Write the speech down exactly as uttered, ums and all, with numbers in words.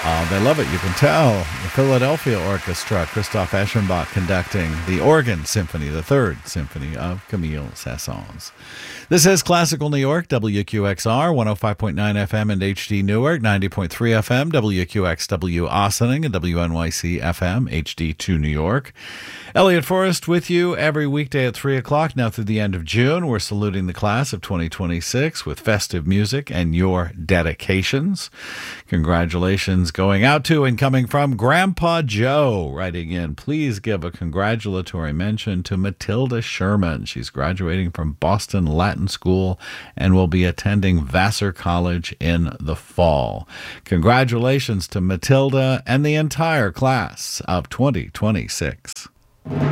Oh, they love it. You can tell. The Philadelphia Orchestra, Christoph Eschenbach conducting the Organ Symphony, the third symphony of Camille Saint-Saëns. This is Classical New York, W Q X R, one oh five point nine F M and H D Newark, ninety point three F M, W Q X W Ossining, and W N Y C F M, H D two New York. Elliot Forrest with you every weekday at three o'clock now through the end of June. We're saluting the class of twenty twenty-six with festive music and your dedications. Congratulations going out to and coming from Grandpa Joe, writing in, please give a congratulatory mention to Matilda Sherman. She's graduating from Boston Latin School and will be attending Vassar College in the fall. Congratulations to Matilda and the entire class of twenty twenty-six.